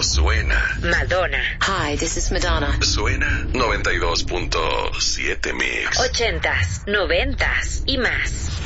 Esto suena. Madonna. Hi, this is Madonna. Suena 92.7 Mix. 80s, 90s y más.